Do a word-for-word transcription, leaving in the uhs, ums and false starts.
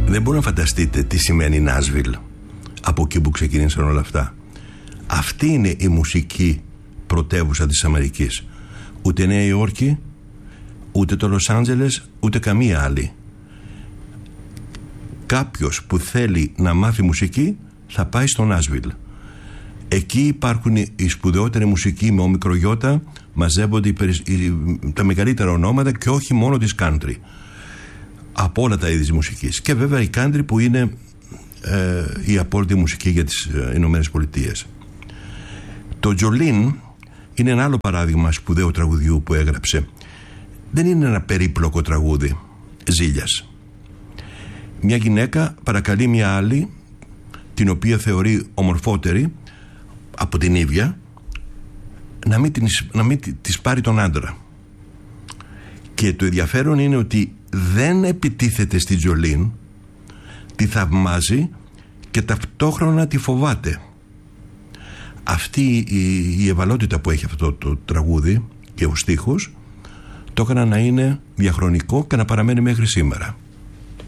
Δεν μπορείτε να φανταστείτε τι σημαίνει Νάσβιλ, από εκεί που ξεκίνησαν όλα αυτά. Αυτή είναι η μουσική πρωτεύουσα της Αμερικής. Ούτε Νέα Υόρκη, ούτε το Λος Άντζελες, ούτε καμία άλλη. Κάποιος που θέλει να μάθει μουσική θα πάει στο Νάσβιλ. Εκεί υπάρχουν οι σπουδαιότεροι μουσικοί με ομικρογιώτα, μαζεύονται τα μεγαλύτερα ονόματα και όχι μόνο της country, από όλα τα είδη της μουσικής. Και βέβαια η country που είναι ε, η απόλυτη μουσική για τις ε, Ηνωμένες Πολιτείες. Το Jolene είναι ένα άλλο παράδειγμα σπουδαίου τραγουδιού που έγραψε. Δεν είναι ένα περίπλοκο τραγούδι ζήλιας. Μια γυναίκα παρακαλεί μια άλλη, την οποία θεωρεί ομορφότερη από την ίδια, να μην, την, να μην της πάρει τον άντρα. Και το ενδιαφέρον είναι ότι δεν επιτίθεται στη Jolene, τη θαυμάζει και ταυτόχρονα τη φοβάται. Αυτή η, η ευαλότητα που έχει αυτό το τραγούδι και ο στίχος το έκανα να είναι διαχρονικό και να παραμένει μέχρι σήμερα.